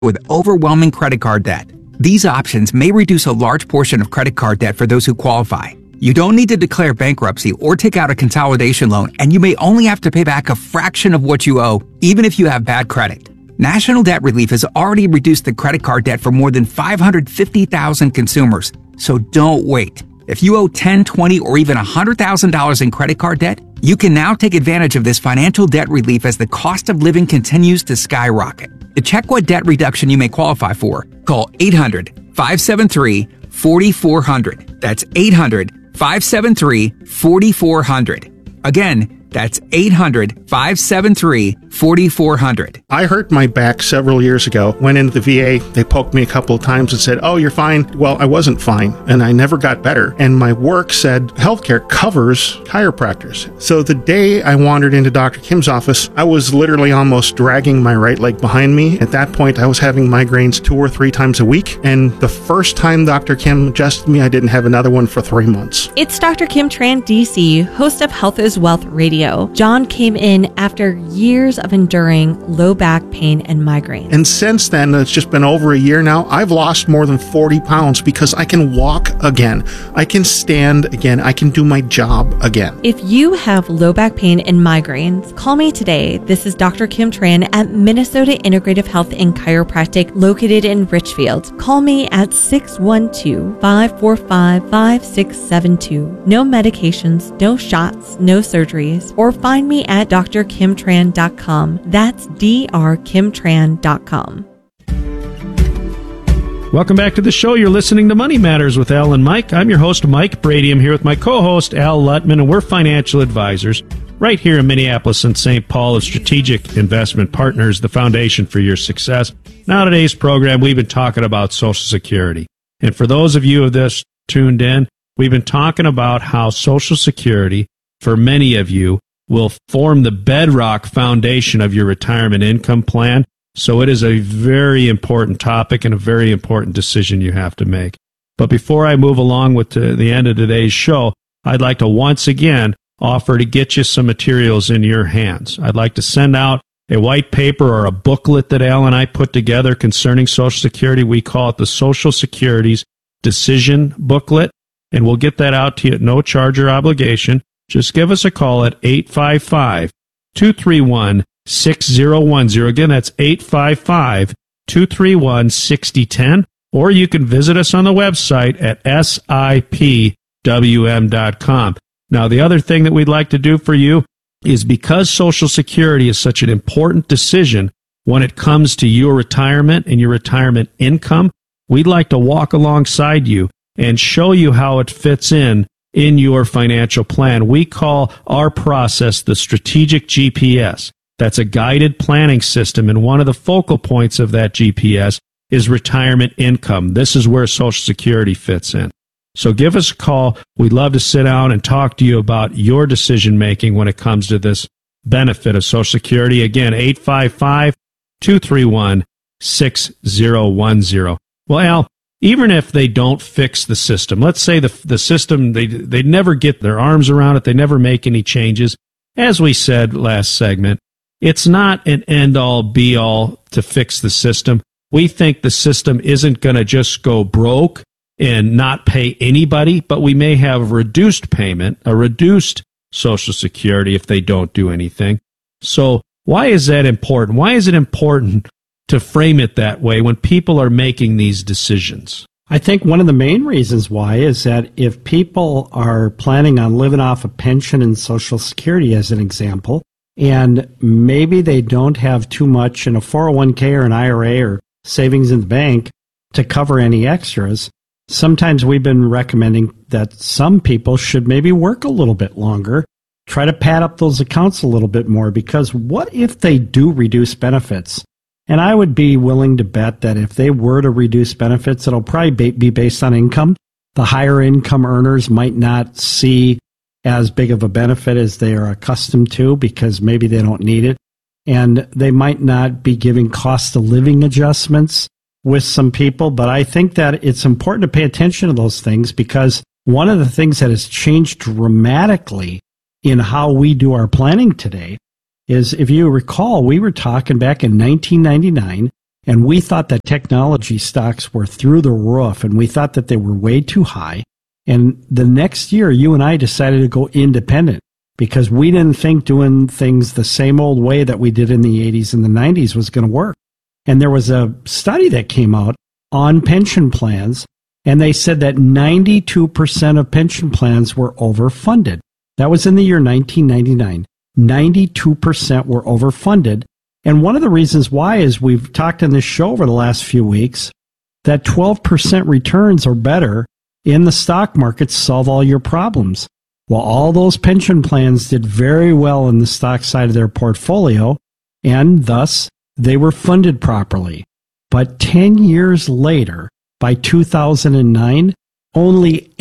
with overwhelming credit card debt. These options may reduce a large portion of credit card debt for those who qualify. You don't need to declare bankruptcy or take out a consolidation loan, and you may only have to pay back a fraction of what you owe, even if you have bad credit. National Debt Relief has already reduced the credit card debt for more than 550,000 consumers, so don't wait. If you owe $10, $20, or even $100,000 in credit card debt, you can now take advantage of this financial debt relief as the cost of living continues to skyrocket. To check what debt reduction you may qualify for, call 800-573-4400. That's 800-573-4400. Again, that's 800-573-4400. I hurt my back several years ago. Went into the VA. They poked me a couple of times and said, "Oh, you're fine." Well, I wasn't fine, and I never got better. And my work said healthcare covers chiropractors. So the day I wandered into Dr. Kim's office, I was literally almost dragging my right leg behind me. At that point, I was having migraines 2 or 3 times a week. And the first time Dr. Kim adjusted me, I didn't have another one for 3 months. It's Dr. Kim Tran, DC, host of Health is Wealth Radio. John came in after years of enduring low back pain and migraines. And since then, it's just been over a year now, I've lost more than 40 pounds because I can walk again. I can stand again. I can do my job again. If you have low back pain and migraines, call me today. This is Dr. Kim Tran at Minnesota Integrative Health and Chiropractic located in Richfield. Call me at 612-545-5672. No medications, no shots, no surgeries. Or find me at drkimtran.com. That's drkimtran.com. Welcome back to the show. You're listening to Money Matters with Al and Mike. I'm your host, Mike Brady. I'm here with my co-host, Al Lutman, and we're financial advisors right here in Minneapolis and St. Paul of Strategic Investment Partners, the foundation for your success. Now, today's program, we've been talking about Social Security. And for those of you that tuned in, we've been talking about how Social Security, for many of you, will form the bedrock foundation of your retirement income plan. So it is a very important topic and a very important decision you have to make. But before I move along with the end of today's show, I'd like to once again offer to get you some materials in your hands. I'd like to send out a white paper or a booklet that Al and I put together concerning Social Security. We call it the Social Security's Decision Booklet, and we'll get that out to you at no charge or obligation. Just give us a call at 855-231-6010. Again, that's 855-231-6010. Or you can visit us on the website at sipwm.com. Now, the other thing that we'd like to do for you is because Social Security is such an important decision when it comes to your retirement and your retirement income, we'd like to walk alongside you and show you how it fits in your financial plan. We call our process the Strategic GPS. That's a guided planning system, and one of the focal points of that GPS is retirement income. This is where Social Security fits in. So give us a call. We'd love to sit down and talk to you about your decision-making when it comes to this benefit of Social Security. Again, 855-231-6010. Well, Al, even if they don't fix the system, let's say the system, they never get their arms around it, they never make any changes. As we said last segment, it's not an end-all, be-all to fix the system. We think the system isn't going to just go broke and not pay anybody, but we may have a reduced payment, a reduced Social Security if they don't do anything. So why is that important? Why is it important to frame it that way when people are making these decisions? I think one of the main reasons why is that if people are planning on living off a pension and Social Security, as an example, and maybe they don't have too much in a 401k or an IRA or savings in the bank to cover any extras, sometimes we've been recommending that some people should maybe work a little bit longer, try to pad up those accounts a little bit more, because what if they do reduce benefits? And I would be willing to bet that if they were to reduce benefits, it'll probably be based on income. The higher income earners might not see as big of a benefit as they are accustomed to because maybe they don't need it. And they might not be giving cost of living adjustments with some people. But I think that it's important to pay attention to those things, because one of the things that has changed dramatically in how we do our planning today is, if you recall, we were talking back in 1999 And we thought that technology stocks were through the roof, and we thought that they were way too high. And the next year, you and I decided to go independent because we didn't think doing things the same old way that we did in the 80s and the 90s was going to work. And there was a study that came out on pension plans, and they said that 92% of pension plans were overfunded. That was in the year 1999. 92% were overfunded. And one of the reasons why is we've talked on this show over the last few weeks that 12% returns or better in the stock market solve all your problems. Well, all those pension plans did very well in the stock side of their portfolio, and thus they were funded properly. But 10 years later, by 2009, only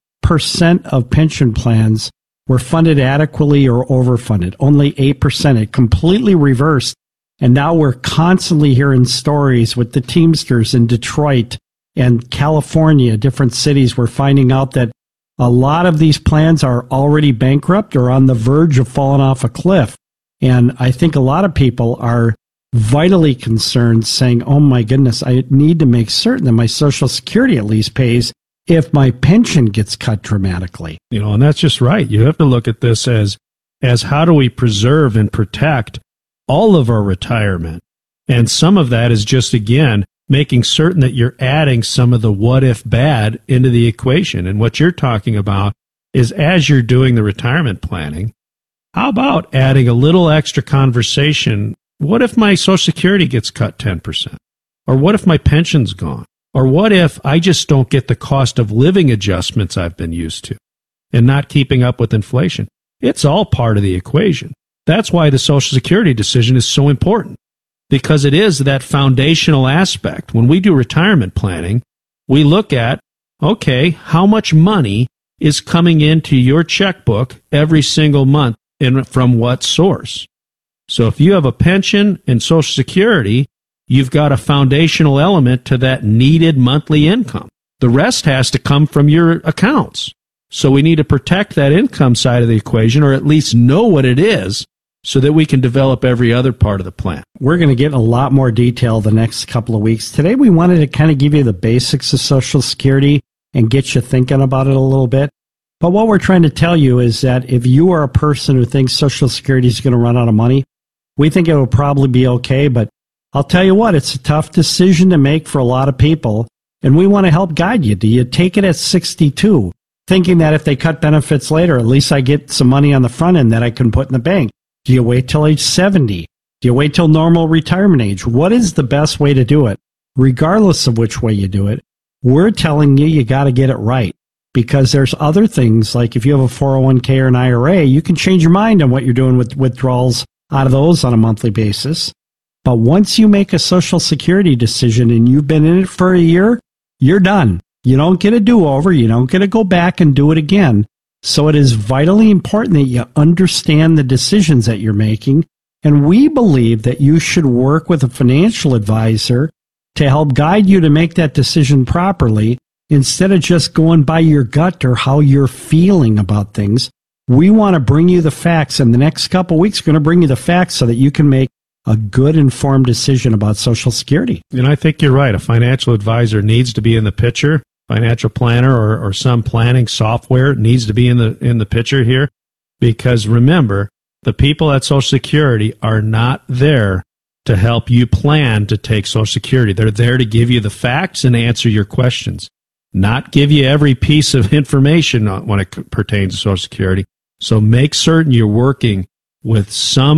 8% of pension plans were funded adequately or overfunded. Only 8%. It completely reversed. And now we're constantly hearing stories with the Teamsters in Detroit and California, different cities. We're finding out that a lot of these plans are already bankrupt or on the verge of falling off a cliff. And I think a lot of people are vitally concerned, saying, oh my goodness, I need to make certain that my Social Security at least pays if my pension gets cut dramatically. You know, and that's just right. You have to look at this as how do we preserve and protect all of our retirement. And some of that is just, again, making certain that you're adding some of the what if bad into the equation. And what you're talking about is as you're doing the retirement planning, how about adding a little extra conversation? What if my Social Security gets cut 10%? Or what if my pension's gone? Or what if I just don't get the cost of living adjustments I've been used to and not keeping up with inflation? It's all part of the equation. That's why the Social Security decision is so important, because it is that foundational aspect. When we do retirement planning, we look at, okay, how much money is coming into your checkbook every single month and from what source? So if you have a pension and Social Security, you've got a foundational element to that needed monthly income. The rest has to come from your accounts. So we need to protect that income side of the equation, or at least know what it is, so that we can develop every other part of the plan. We're going to get a lot more detail the next couple of weeks. Today, we wanted to kind of give you the basics of Social Security and get you thinking about it a little bit. But what we're trying to tell you is that if you are a person who thinks Social Security is going to run out of money, we think it will probably be okay. But I'll tell you what, it's a tough decision to make for a lot of people, and we want to help guide you. Do you take it at 62, thinking that if they cut benefits later, at least I get some money on the front end that I can put in the bank? Do you wait till age 70? Do you wait till normal retirement age? What is the best way to do it? Regardless of which way you do it, we're telling you got to get it right, because there's other things, like if you have a 401k or an IRA, you can change your mind on what you're doing with withdrawals out of those on a monthly basis. But once you make a Social Security decision and you've been in it for a year, you're done. You don't get a do-over. You don't get to go back and do it again. So it is vitally important that you understand the decisions that you're making. And we believe that you should work with a financial advisor to help guide you to make that decision properly, instead of just going by your gut or how you're feeling about things. We want to bring you the facts, and the next couple of weeks we're going to bring you the facts so that you can make a good informed decision about Social Security. And I think you're right. A financial advisor needs to be in the picture. Financial planner or some planning software needs to be in the picture here, because remember, the people at Social Security are not there to help you plan to take Social Security. They're there to give you the facts and answer your questions, not give you every piece of information when it pertains to Social Security. So make certain you're working with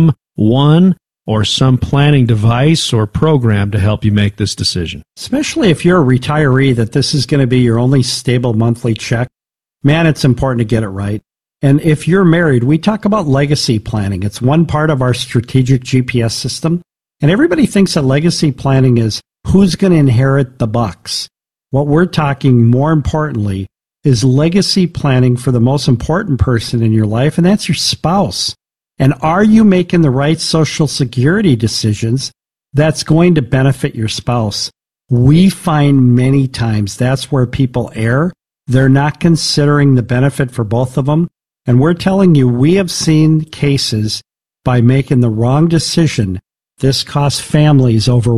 someone or some planning device or program to help you make this decision. Especially if you're a retiree, that this is going to be your only stable monthly check. Man, it's important to get it right. And if you're married, we talk about legacy planning. It's one part of our strategic GPS system. And everybody thinks that legacy planning is who's going to inherit the bucks. What we're talking more importantly is legacy planning for the most important person in your life, and that's your spouse. And are you making the right Social Security decisions that's going to benefit your spouse? We find many times that's where people err. They're not considering the benefit for both of them. And we're telling you, we have seen cases by making the wrong decision This cost families over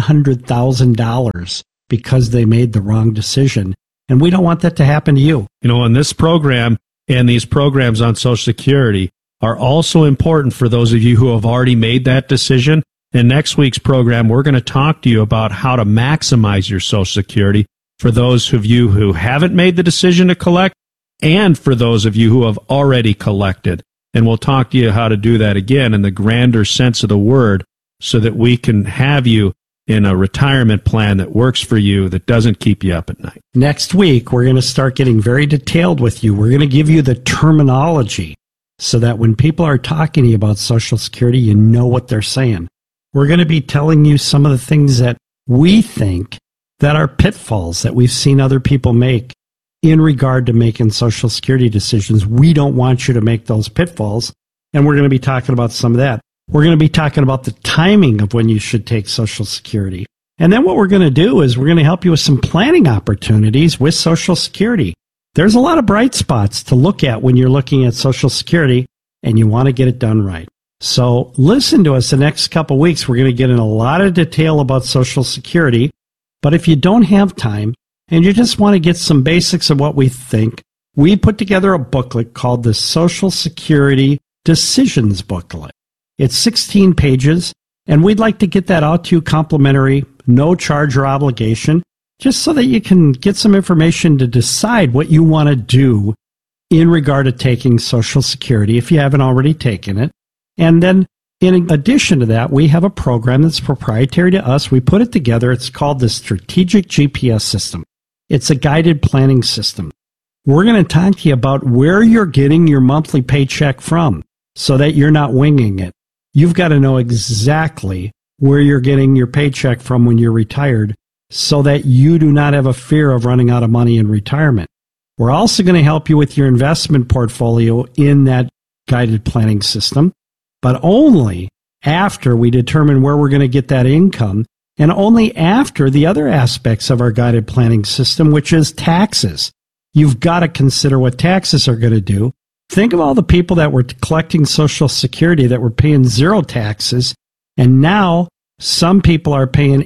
$100,000 because they made the wrong decision. And we don't want that to happen to you. You know, and this program and these programs on Social Security are also important for those of you who have already made that decision. In next week's program, we're going to talk to you about how to maximize your Social Security for those of you who haven't made the decision to collect and for those of you who have already collected. And we'll talk to you how to do that again in the grander sense of the word so that we can have you in a retirement plan that works for you, that doesn't keep you up at night. Next week, we're going to start getting very detailed with you. We're going to give you the terminology so that when people are talking to you about Social Security, you know what they're saying. We're going to be telling you some of the things that we think that are pitfalls that we've seen other people make in regard to making Social Security decisions. We don't want you to make those pitfalls, and we're going to be talking about some of that. We're going to be talking about the timing of when you should take Social Security. And then what we're going to do is we're going to help you with some planning opportunities with Social Security. There's a lot of bright spots to look at when you're looking at Social Security, and you want to get it done right. So listen to us the next couple weeks. We're going to get in a lot of detail about Social Security. But if you don't have time and you just want to get some basics of what we think, we put together a booklet called the Social Security Decisions Booklet. It's 16 pages, and we'd like to get that out to you complimentary, no charge or obligation, just so that you can get some information to decide what you want to do in regard to taking Social Security if you haven't already taken it. And then, in addition to that, we have a program that's proprietary to us. We put it together. It's called the Strategic GPS System. It's a guided planning system. We're going to talk to you about where you're getting your monthly paycheck from so that you're not winging it. You've got to know exactly where you're getting your paycheck from when you're retired so that you do not have a fear of running out of money in retirement. We're also going to help you with your investment portfolio in that guided planning system, but only after we determine where we're going to get that income and only after the other aspects of our guided planning system, which is taxes. You've got to consider what taxes are going to do. Think of all the people that were collecting Social Security that were paying zero taxes, and now some people are paying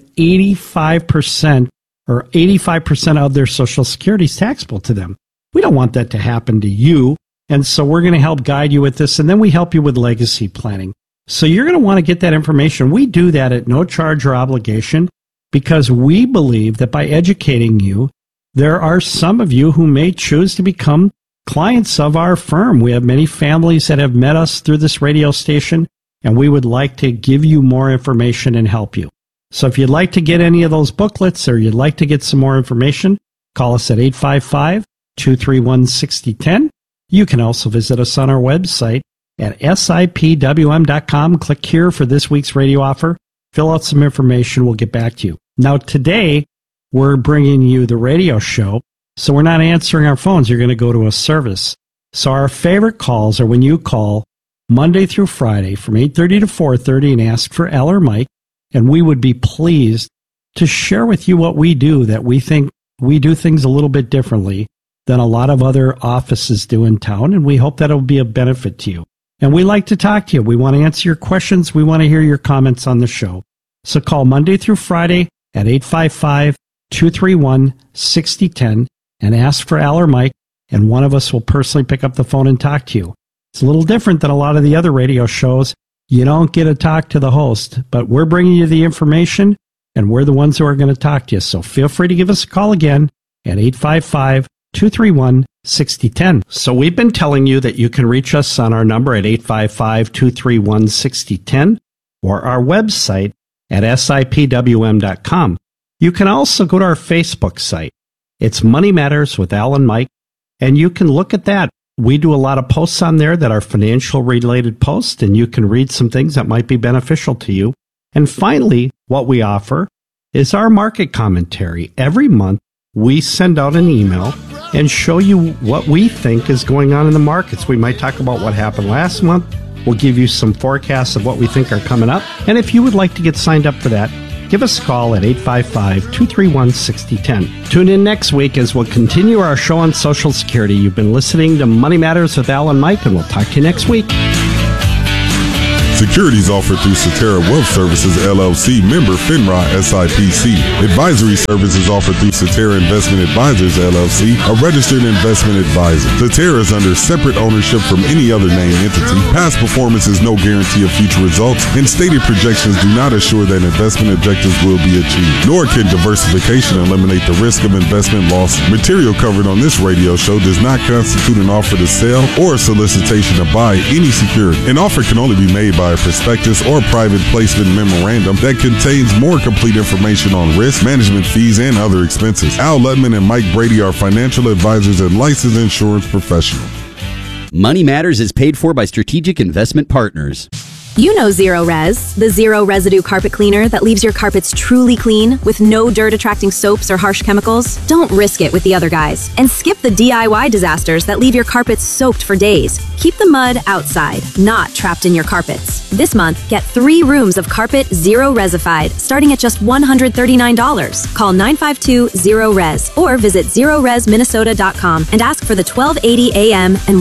85% or 85% of their Social Security is taxable to them. We don't want that to happen to you, and so we're going to help guide you with this, and then we help you with legacy planning. So you're going to want to get that information. We do that at no charge or obligation because we believe that by educating you, there are some of you who may choose to become clients of our firm. We have many families that have met us through this radio station, and we would like to give you more information and help you. So if you'd like to get any of those booklets or you'd like to get some more information, call us at 855-231-6010. You can also visit us on our website at sipwm.com. Click here for this week's radio offer. Fill out some information. We'll get back to you. Now, today, we're bringing you the radio show. So we're not answering our phones. You're going to go to a service. So our favorite calls are when you call Monday through Friday from 8:30 to 4:30 and ask for Al or Mike. And we would be pleased to share with you what we do, that we think we do things a little bit differently than a lot of other offices do in town. And we hope that it'll be a benefit to you. And we like to talk to you. We want to answer your questions. We want to hear your comments on the show. So call Monday through Friday at 855-231-6010. and ask for Al or Mike, and one of us will personally pick up the phone and talk to you. It's a little different than a lot of the other radio shows. You don't get to talk to the host, but we're bringing you the information, and we're the ones who are going to talk to you. So feel free to give us a call again at 855-231-6010. So we've been telling you that you can reach us on our number at 855-231-6010 or our website at sipwm.com. You can also go to our Facebook site. It's Money Matters with Al and Mike, and you can look at that. We do a lot of posts on there that are financial-related posts, and you can read some things that might be beneficial to you. And finally, what we offer is our market commentary. Every month, we send out an email and show you what we think is going on in the markets. We might talk about what happened last month. We'll give you some forecasts of what we think are coming up. And if you would like to get signed up for that, give us a call at 855-231-6010. Tune in next week as we'll continue our show on Social Security. You've been listening to Money Matters with Al and Mike, and we'll talk to you next week. Securities offered through Cetera Wealth Services, LLC, member FINRA SIPC. Advisory services offered through Cetera Investment Advisors, LLC, a registered investment advisor. Cetera is under separate ownership from any other named entity. Past performance is no guarantee of future results, and stated projections do not assure that investment objectives will be achieved, nor can diversification eliminate the risk of investment loss. Material covered on this radio show does not constitute an offer to sell or a solicitation to buy any security. An offer can only be made by a prospectus or private placement memorandum that contains more complete information on risk, management fees, and other expenses. Al Lutman and Mike Brady are financial advisors and licensed insurance professionals. Money Matters is paid for by Strategic Investment Partners. You know Zero Res, the zero residue carpet cleaner that leaves your carpets truly clean with no dirt-attracting soaps or harsh chemicals. Don't risk it with the other guys. And skip the DIY disasters that leave your carpets soaked for days. Keep the mud outside, not trapped in your carpets. This month, get 3 rooms of carpet Zero Resified, starting at just $139. Call 952-ZERO-RES or visit ZeroResMinnesota.com and ask for the 1280 AM and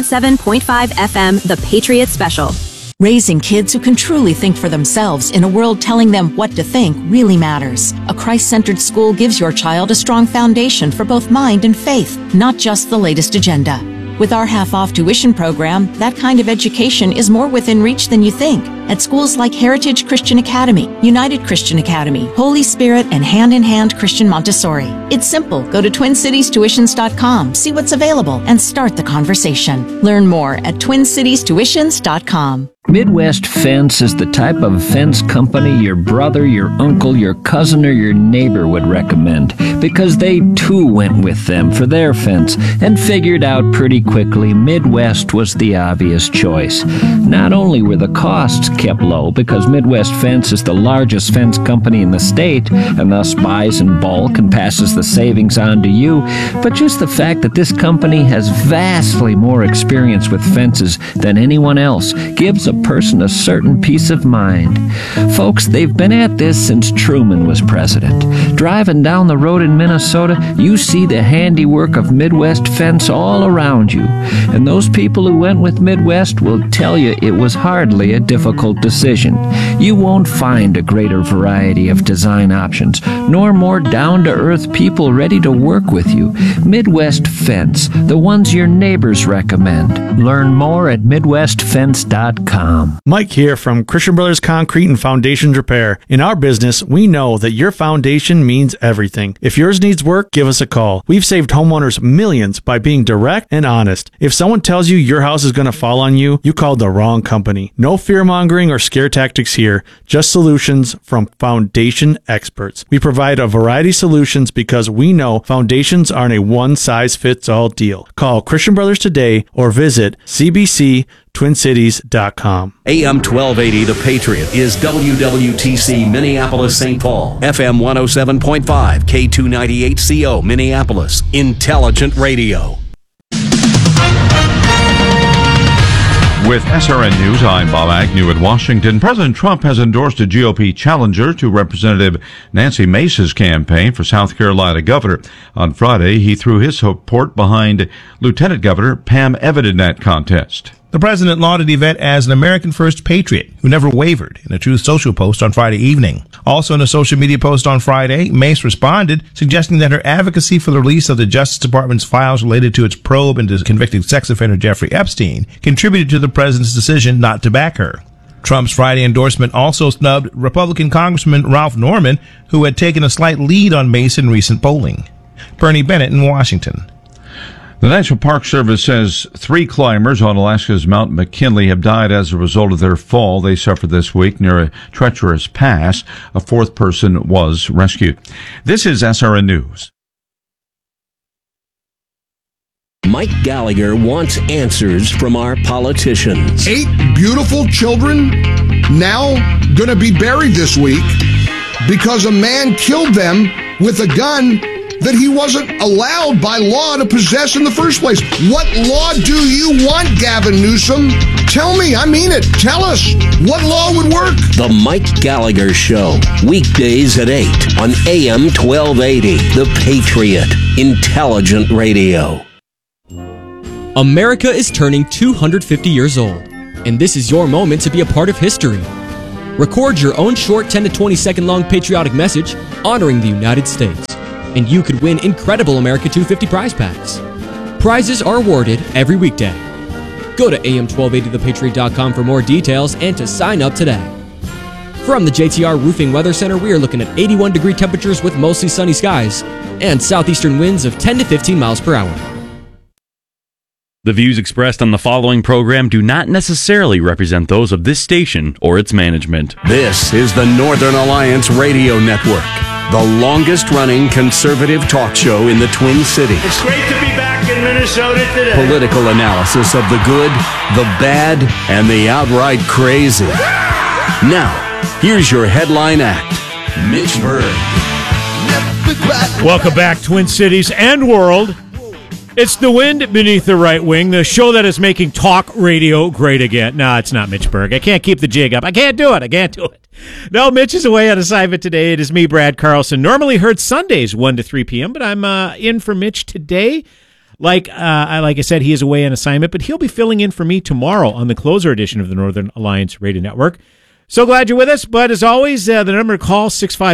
107.5 FM The Patriot Special. Raising kids who can truly think for themselves in a world telling them what to think really matters. A Christ-centered school gives your child a strong foundation for both mind and faith, not just the latest agenda. With our half-off tuition program, that kind of education is more within reach than you think. At schools like Heritage Christian Academy, United Christian Academy, Holy Spirit, and Hand in Hand Christian Montessori. It's simple. Go to TwinCitiesTuitions.com, see what's available, and start the conversation. Learn more at TwinCitiesTuitions.com. Midwest Fence is the type of fence company your brother, your uncle, your cousin, or your neighbor would recommend, because they too went with them for their fence and figured out pretty quickly Midwest was the obvious choice. Not only were the costs kept low, because Midwest Fence is the largest fence company in the state and thus buys in bulk and passes the savings on to you, but just the fact that this company has vastly more experience with fences than anyone else gives a person a certain peace of mind. Folks, they've been at this since Truman was president. Driving down the road in Minnesota, you see the handiwork of Midwest Fence all around you. And those people who went with Midwest will tell you it was hardly a difficult decision. You won't find a greater variety of design options, nor more down-to-earth people ready to work with you. Midwest Fence, the ones your neighbors recommend. Learn more at MidwestFence.com. Mike here from Christian Brothers Concrete and Foundations Repair. In our business, we know that your foundation means everything. If yours needs work, give us a call. We've saved homeowners millions by being direct and honest. If someone tells you your house is going to fall on you, you called the wrong company. No fear-mongering or scare tactics here, just solutions from foundation experts. We provide a variety of solutions because we know foundations aren't a one-size-fits-all deal. Call Christian Brothers today or visit cbctwincities.com. AM 1280 The Patriot is WWTC Minneapolis St. Paul, FM 107.5, K298CO Minneapolis, Intelligent Radio. With SRN News, I'm Bob Agnew in Washington. President Trump has endorsed a GOP challenger to Representative Nancy Mace's campaign for South Carolina governor. On Friday, he threw his support behind Lieutenant Governor Pam Evan in that contest. The president lauded Yvette as an American First patriot who never wavered in a Truth Social post on Friday evening. Also in a social media post on Friday, Mace responded, suggesting that her advocacy for the release of the Justice Department's files related to its probe into convicted sex offender Jeffrey Epstein contributed to the president's decision not to back her. Trump's Friday endorsement also snubbed Republican Congressman Ralph Norman, who had taken a slight lead on Mace in recent polling. Bernie Bennett in Washington. The National Park Service says 3 climbers on Alaska's Mount McKinley have died as a result of their fall they suffered this week near a treacherous pass. A 4th person was rescued. This is SRN News. Mike Gallagher wants answers from our politicians. 8 beautiful children now going to be buried this week because a man killed them with a gun that he wasn't allowed by law to possess in the first place. What law do you want, Gavin Newsom? Tell me, I mean it. Tell us, what law would work? The Mike Gallagher Show, weekdays at 8 on AM 1280, The Patriot, Intelligent Radio. America is turning 250 years old. and this is your moment to be a part of history. Record your own short 10 to 20 second long patriotic message honoring the United States, and you could win incredible America 250 prize packs. Prizes are awarded every weekday. Go to am1280thepatriot.com for more details and to sign up today. From the JTR Roofing Weather Center, we are looking at 81-degree temperatures with mostly sunny skies and southeastern winds of 10 to 15 miles per hour. The views expressed on the following program do not necessarily represent those of this station or its management. This is the Northern Alliance Radio Network, the longest-running conservative talk show in the Twin Cities. It's great to be back in Minnesota today. Political analysis of the good, the bad, and the outright crazy. Now, here's your headline act, Mitch Berg. Welcome back, Twin Cities and world. It's The Wind Beneath the Right Wing, the show that is making talk radio great again. No, it's not Mitch Berg. I can't keep the jig up. I can't do it. No, Mitch is away on assignment today. It is me, Brad Carlson. Normally heard Sundays 1 to 3 p.m., but I'm in for Mitch today. Like I said, he is away on assignment, but he'll be filling in for me tomorrow on the closer edition of the Northern Alliance Radio Network. So glad you're with us, but as always, the number to call,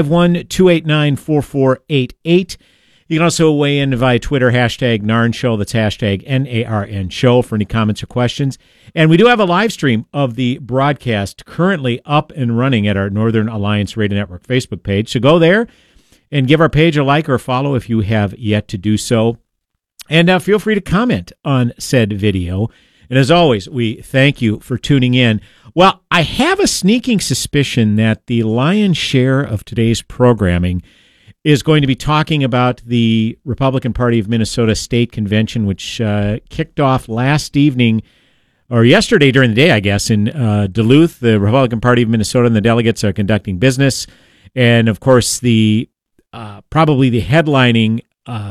651-289-4488. You can also weigh in via Twitter, hashtag NARN Show. That's hashtag NARN Show for any comments or questions. And we do have a live stream of the broadcast currently up and running at our Northern Alliance Radio Network Facebook page. So go there and give our page a like or a follow if you have yet to do so. And feel free to comment on said video. And as always, we thank you for tuning in. Well, I have a sneaking suspicion that the lion's share of today's programming is going to be talking about the Republican Party of Minnesota State Convention, which kicked off last evening, or yesterday during the day, I guess, in Duluth. The Republican Party of Minnesota and the delegates are conducting business. And, of course, the probably the headlining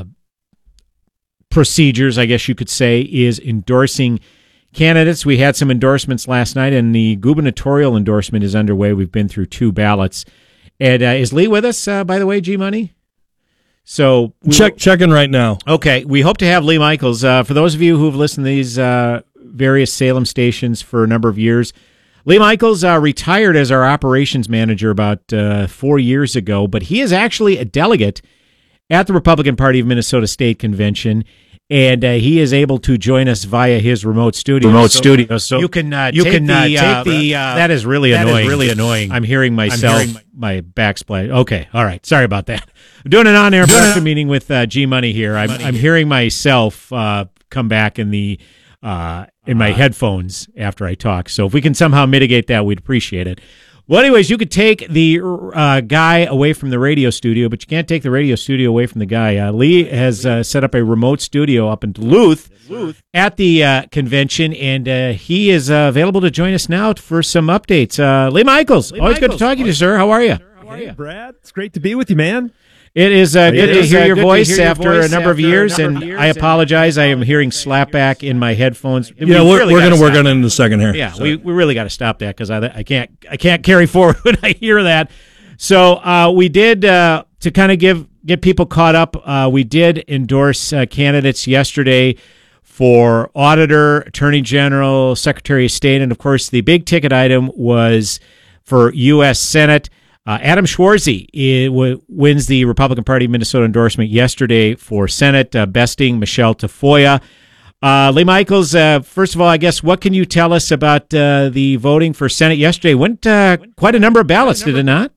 procedures, I guess you could say, is endorsing candidates. We had some endorsements last night, and the gubernatorial endorsement is underway. We've been through 2 ballots. And is Lee with us, by the way, G Money? So checking right now. Okay, we hope to have Lee Michaels. For those of you who have listened to these various Salem stations for a number of years, Lee Michaels retired as our operations manager about 4 years ago, but he is actually a delegate at the Republican Party of Minnesota State Convention. And he is able to join us via his remote studio. So you can take the. That is really annoying. I'm hearing myself. My backsplash. Okay, all right. Sorry about that. I'm doing an on-air production meeting with G Money here. I'm hearing myself come back in the in my headphones after I talk. So if we can somehow mitigate that, we'd appreciate it. Well, anyways, you could take the guy away from the radio studio, but you can't take the radio studio away from the guy. Lee has set up a remote studio up in Duluth at the convention, and he is available to join us now for some updates. Lee Michaels, always good to talk to you, sir. How are you? Hey, Brad. It's great to be with you, man. It is good to hear your voice after a number of years, and I apologize. I am hearing slapback in my headphones. Yeah, we're going to work on it in the second here. Yeah, so. we really got to stop that because I can't carry forward when I hear that. So we did to kind of get people caught up. We did endorse candidates yesterday for auditor, attorney general, secretary of state, and of course the big ticket item was for U.S. Senate. Adam Schwarzy wins the Republican Party of Minnesota endorsement yesterday for Senate, besting Michelle Tafoya. Lee Michaels, first of all, I guess, what can you tell us about the voting for Senate yesterday? Went quite a number of ballots, did it not?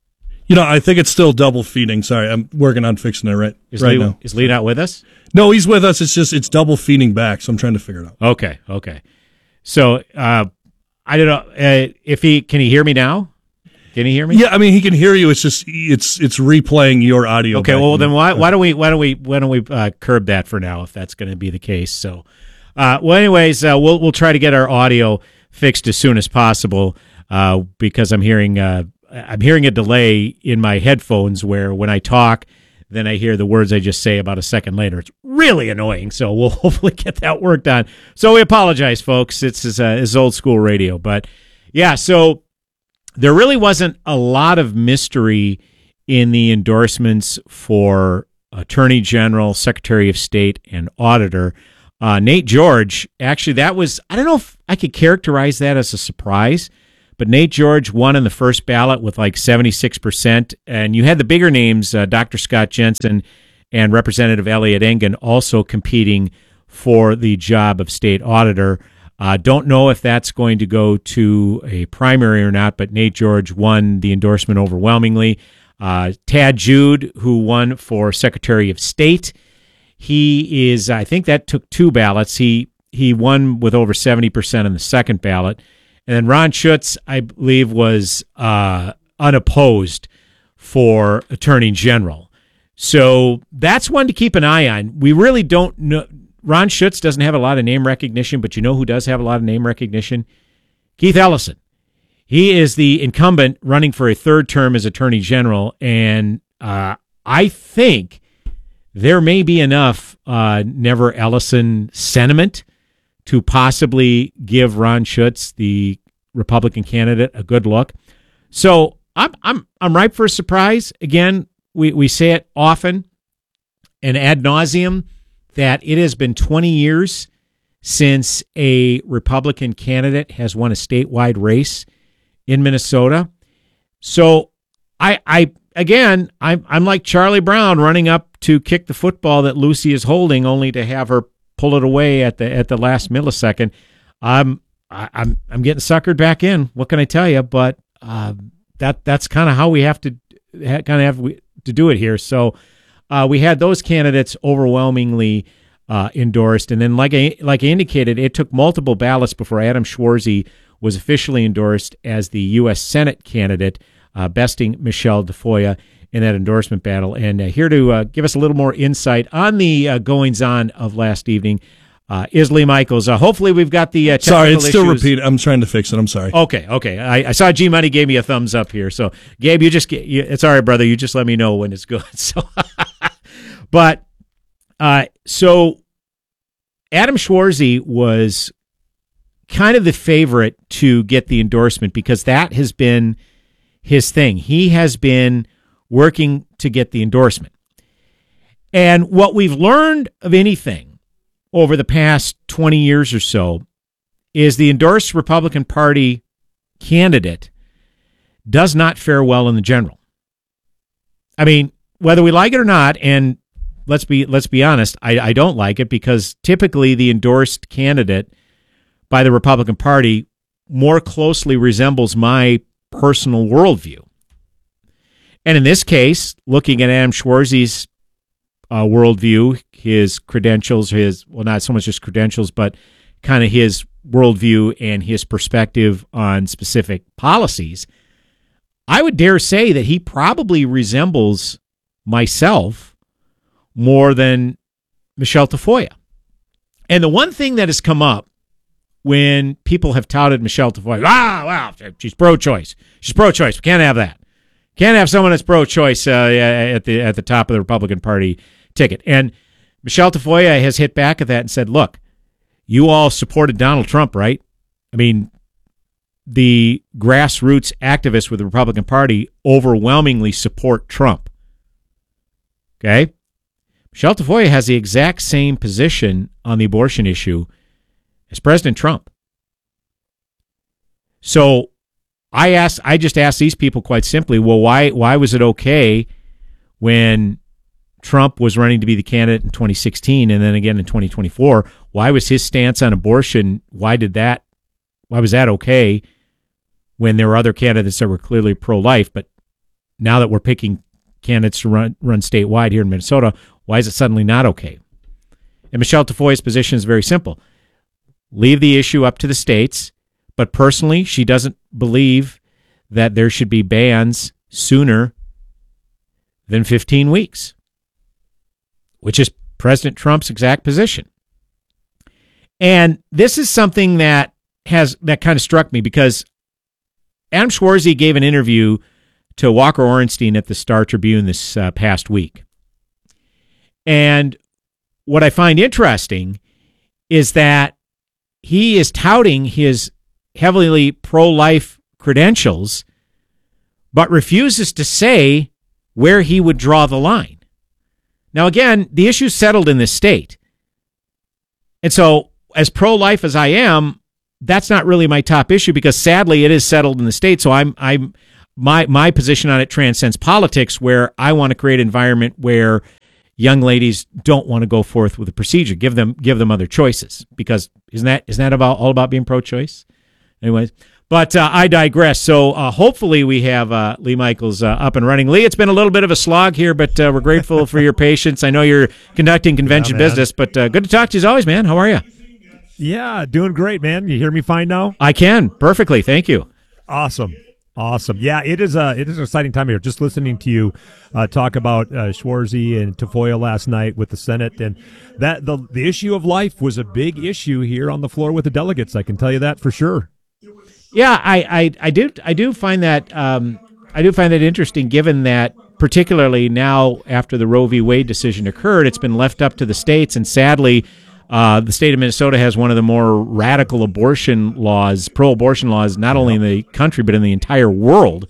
I think it's still double feeding. Sorry, I'm working on fixing it right now. Is Lee not with us? No, he's with us. It's double feeding back, so I'm trying to figure it out. Okay. So I don't know if can he hear me now? Can he hear me? Yeah, I mean he can hear you. It's just it's replaying your audio. Okay, well then why don't we curb that for now if that's going to be the case? So, anyways, we'll try to get our audio fixed as soon as possible because I'm hearing a delay in my headphones where when I talk, then I hear the words I just say about a second later. It's really annoying. So we'll hopefully get that worked on. So we apologize, folks. It's old school radio, but yeah. So. There really wasn't a lot of mystery in the endorsements for Attorney General, Secretary of State, and Auditor. Nate George, actually, that was, I don't know if I could characterize that as a surprise, but Nate George won in the first ballot with like 76%. And you had the bigger names, Dr. Scott Jensen and Representative Elliot Engen, also competing for the job of state auditor. Don't know if that's going to go to a primary or not, but Nate George won the endorsement overwhelmingly. Tad Jude, who won for Secretary of State, he is, I think that took 2 ballots. He won with over 70% in the second ballot. And then Ron Schutz, I believe, was unopposed for Attorney General. So that's one to keep an eye on. We really don't know. Ron Schutz doesn't have a lot of name recognition, but you know who does have a lot of name recognition? Keith Ellison. He is the incumbent running for a 3rd term as Attorney General, and I think there may be enough Never Ellison sentiment to possibly give Ron Schutz, the Republican candidate, a good look. So I'm ripe for a surprise. Again, we say it often and ad nauseum that it has been 20 years since a Republican candidate has won a statewide race in Minnesota. So I'm like Charlie Brown running up to kick the football that Lucy is holding, only to have her pull it away at the last millisecond. I'm getting suckered back in. What can I tell you? But that's kind of how we have to do it here. So we had those candidates overwhelmingly endorsed, and then like I indicated, it took multiple ballots before Adam Schwarzy was officially endorsed as the U.S. Senate candidate, besting Michelle Tafoya in that endorsement battle. And here to give us a little more insight on the goings-on of last evening is Lee Michaels. Hopefully we've got the technical Sorry, it's still issues. repeated. I'm trying to fix it. I'm sorry. Okay. I saw G-Money gave me a thumbs up here. So, Gabe, it's all right, brother. You just let me know when it's good. So, but so Adam Schwarzy was kind of the favorite to get the endorsement because that has been his thing. He has been working to get the endorsement. And what we've learned of anything over the past 20 years or so is the endorsed Republican Party candidate does not fare well in the general. I mean, whether we like it or not, and let's be honest, I don't like it because typically the endorsed candidate by the Republican Party more closely resembles my personal worldview. And in this case, looking at Adam Schwarzy's worldview, his credentials, not so much just credentials, but kind of his worldview and his perspective on specific policies, I would dare say that he probably resembles myself more than Michelle Tafoya. And the one thing that has come up when people have touted Michelle Tafoya, wow, she's pro-choice. She's pro-choice. We can't have that. Can't have someone that's pro-choice at the top of the Republican Party ticket. And Michelle Tafoya has hit back at that and said, look, you all supported Donald Trump, right? I mean, the grassroots activists with the Republican Party overwhelmingly support Trump. Okay? Michelle Tafoya has the exact same position on the abortion issue as President Trump. So I just asked these people quite simply, well, why was it okay when Trump was running to be the candidate in 2016 and then again in 2024? Why was his stance on abortion, why was that okay when there were other candidates that were clearly pro-life? But now that we're picking candidates to run statewide here in Minnesota, why is it suddenly not okay? And Michelle Tafoya's position is very simple. Leave the issue up to the states, but personally, she doesn't believe that there should be bans sooner than 15 weeks, which is President Trump's exact position. And this is something that kind of struck me because Adam Schwarzy gave an interview to Walker Orenstein at the Star Tribune this past week. And what I find interesting is that he is touting his heavily pro-life credentials, but refuses to say where he would draw the line. Now, again, the issue's settled in this state. And so, as pro-life as I am, that's not really my top issue because sadly it is settled in the state. So my position on it transcends politics, where I want to create an environment where young ladies don't want to go forth with a procedure. Give them other choices, because isn't that all about being pro-choice? Anyways, but I digress. So hopefully we have Lee Michaels up and running. Lee, it's been a little bit of a slog here, but we're grateful for your patience. I know you're conducting convention business, but good to talk to you as always, man. How are you? Yeah, doing great, man. You hear me fine now? I can perfectly. Thank you. Awesome. Yeah, it is an exciting time here. Just listening to you talk about Schwarzy and Tafoya last night with the Senate, and that the issue of life was a big issue here on the floor with the delegates. I can tell you that for sure. Yeah, I do find that interesting, given that particularly now after the Roe v. Wade decision occurred, it's been left up to the states, and sadly, the state of Minnesota has one of the more radical pro-abortion laws, not only in the country but in the entire world.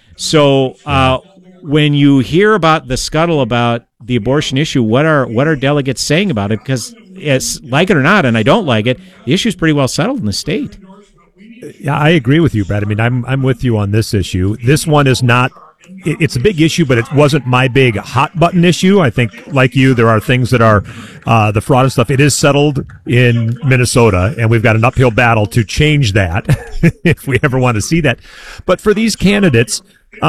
So when you hear about the scuttle about the abortion issue, what are delegates saying about it? Because it's, like it or not, and I don't like it, the issue is pretty well settled in the state. Yeah, I agree with you, Brad. I mean, I'm with you on this issue. This one is not. It's a big issue, but it wasn't my big hot button issue. I think, like you, there are things that are the fraud and stuff. It is settled in Minnesota, and we've got an uphill battle to change that if we ever want to see that. But for these candidates,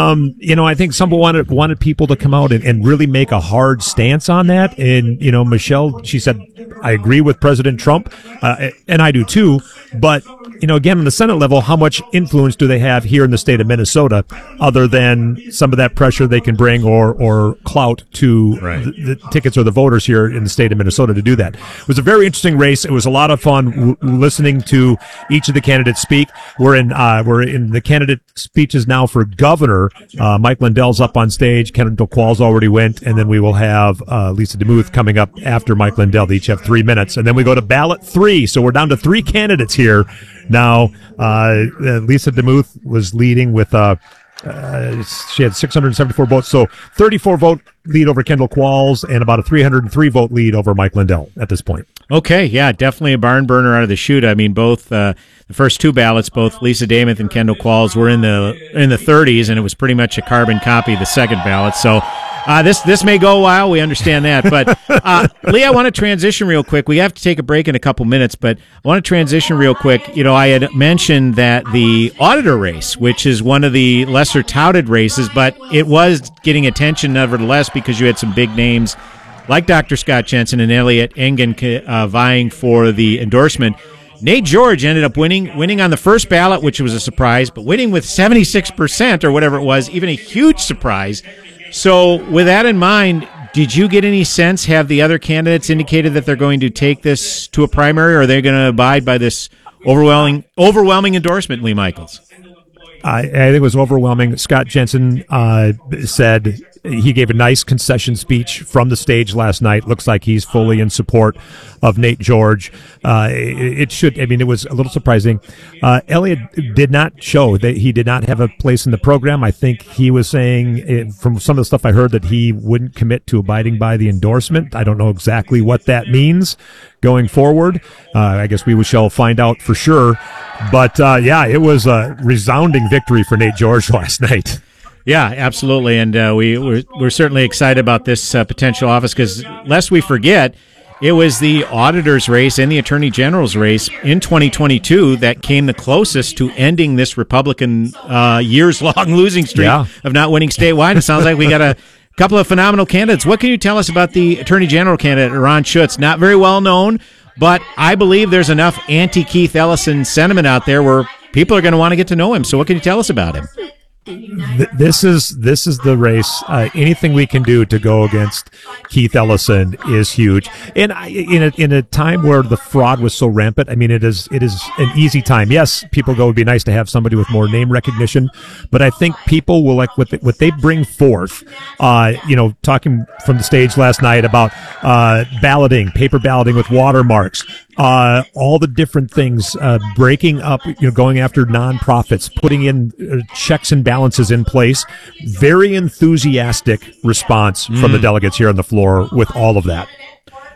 I think someone wanted people to come out and really make a hard stance on that. And, Michelle, she said, I agree with President Trump, and I do too. But, again, on the Senate level, how much influence do they have here in the state of Minnesota other than some of that pressure they can bring or clout to the tickets or the voters here in the state of Minnesota to do that? It was a very interesting race. It was a lot of fun listening to each of the candidates speak. We're in the candidate speeches now for governor. Mike Lindell's up on stage. Kendall Qualls already went, and then we will have Lisa DeMuth coming up after Mike Lindell. They each have 3 minutes, and then we go to ballot 3. So we're down to 3 candidates here now. Lisa DeMuth was leading with she had 674 votes, so 34 vote lead over Kendall Qualls and about a 303 vote lead over Mike Lindell at this point. Okay, yeah, definitely a barn burner out of the chute. I mean, both the first 2 ballots, both Lisa DeMuth and Kendall Qualls were in the 30s, and it was pretty much a carbon copy of the second ballot. So this may go a while. We understand that, but Lee, I want to transition real quick. We have to take a break in a couple minutes, but I want to transition real quick. I had mentioned that the auditor race, which is one of the lesser touted races, but it was getting attention nevertheless because you had some big names like Dr. Scott Jensen and Elliot Engen vying for the endorsement. Nate George ended up winning on the first ballot, which was a surprise, but winning with 76% or whatever it was, even a huge surprise. So with that in mind, did you get any sense, have the other candidates indicated that they're going to take this to a primary, or are they going to abide by this overwhelming endorsement, Lee Michaels? I think it was overwhelming. Scott Jensen said he gave a nice concession speech from the stage last night. Looks like he's fully in support of Nate George. It was a little surprising. Elliot did not show that he did not have a place in the program. I think he was saying, from some of the stuff I heard, that he wouldn't commit to abiding by the endorsement. I don't know exactly what that means going forward. I guess we shall find out for sure. But it was a resounding victory for Nate George last night. Yeah, absolutely, and we're certainly excited about this potential office because, lest we forget, it was the auditor's race and the attorney general's race in 2022 that came the closest to ending this Republican years-long losing streak of not winning statewide. It sounds like we got a couple of phenomenal candidates. What can you tell us about the attorney general candidate, Ron Schutz? Not very well known, but I believe there's enough anti-Keith Ellison sentiment out there where people are going to want to get to know him. So what can you tell us about him? This is the race. Anything we can do to go against Keith Ellison is huge. And in a time where the fraud was so rampant, I mean, it is an easy time. Yes, people go, it would be nice to have somebody with more name recognition, but I think people will like what they bring forth. Talking from the stage last night about balloting, paper balloting with watermarks. All the different things, breaking up, going after nonprofits, putting in checks and balances in place. Very enthusiastic response from the delegates here on the floor with all of that.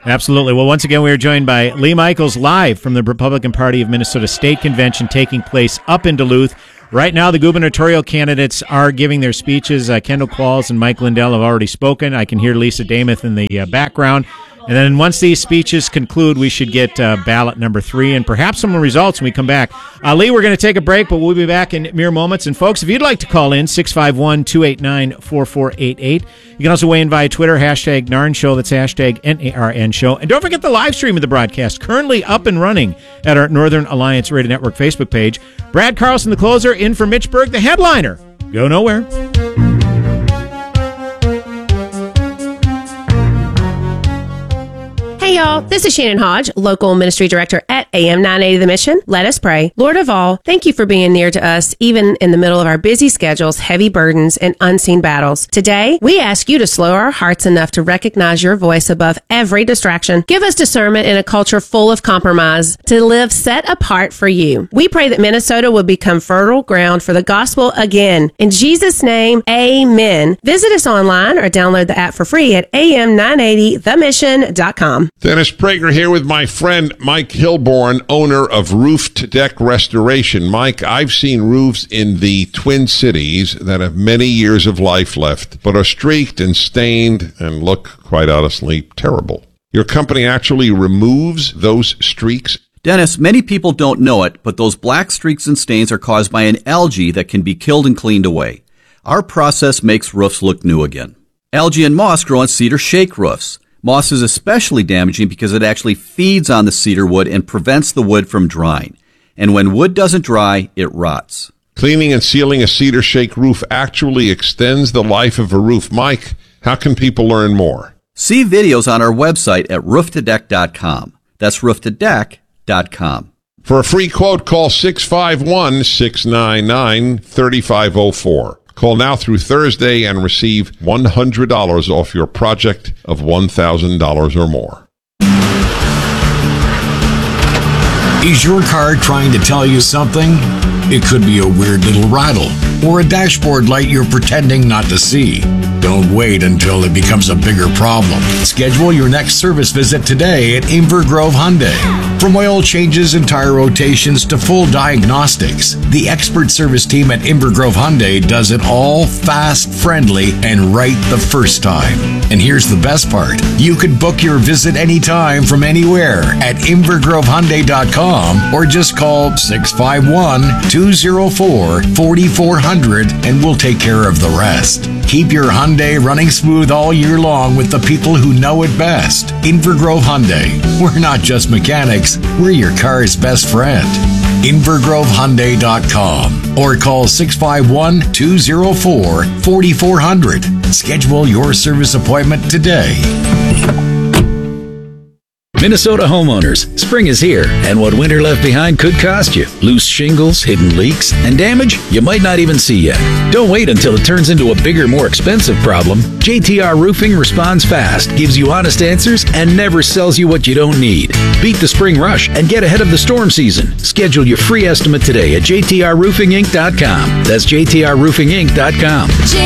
Absolutely. Well, once again, we are joined by Lee Michaels live from the Republican Party of Minnesota State Convention taking place up in Duluth. Right now, the gubernatorial candidates are giving their speeches. Kendall Qualls and Mike Lindell have already spoken. I can hear Lisa Damath in the background. And then once these speeches conclude, we should get ballot number 3 and perhaps some results when we come back. Lee, we're going to take a break, but we'll be back in mere moments. And folks, if you'd like to call in, 651-289-4488. You can also weigh in via Twitter, hashtag NARN Show. That's hashtag NARN Show. And don't forget the live stream of the broadcast, currently up and running at our Northern Alliance Radio Network Facebook page. Brad Carlson, the closer, in for Mitch Berg, the headliner. Go nowhere. Hey y'all, this is Shannon Hodge, local ministry director at AM 980 The Mission. Let us pray. Lord of all, thank you for being near to us, even in the middle of our busy schedules, heavy burdens, and unseen battles. Today, we ask you to slow our hearts enough to recognize your voice above every distraction. Give us discernment in a culture full of compromise to live set apart for you. We pray that Minnesota will become fertile ground for the gospel again. In Jesus' name, amen. Visit us online or download the app for free at am980themission.com. Dennis Prager here with my friend Mike Hilborn, owner of Roof to Deck Restoration. Mike, I've seen roofs in the Twin Cities that have many years of life left, but are streaked and stained and look, quite honestly, terrible. Your company actually removes those streaks? Dennis, many people don't know it, but those black streaks and stains are caused by an algae that can be killed and cleaned away. Our process makes roofs look new again. Algae and moss grow on cedar shake roofs. Moss is especially damaging because it actually feeds on the cedar wood and prevents the wood from drying. And when wood doesn't dry, it rots. Cleaning and sealing a cedar shake roof actually extends the life of a roof. Mike, how can people learn more? See videos on our website at rooftodeck.com. That's rooftodeck.com. For a free quote, call 651-699-3504. Call now through Thursday and receive $100 off your project of $1,000 or more. Is your car trying to tell you something? It could be a weird little rattle or a dashboard light you're pretending not to see. Don't wait until it becomes a bigger problem. Schedule your next service visit today at Inver Grove Hyundai. From oil changes and tire rotations to full diagnostics, the expert service team at Inver Grove Hyundai does it all fast, friendly, and right the first time. And here's the best part. You can book your visit anytime from anywhere at invergrovehyundai.com or just call 651-204-4400 and we'll take care of the rest. Keep your Hyundai running smooth all year long with the people who know it best. Inver Grove Hyundai. We're not just mechanics, we're your car's best friend. invergrovehyundai.com or call 651-204-4400. Schedule your service appointment today. Minnesota homeowners, spring is here, and what winter left behind could cost you. Loose shingles, hidden leaks, and damage you might not even see yet. Don't wait until it turns into a bigger, more expensive problem. JTR Roofing responds fast, gives you honest answers, and never sells you what you don't need. Beat the spring rush and get ahead of the storm season. Schedule your free estimate today at jtrroofinginc.com. That's jtrroofinginc.com.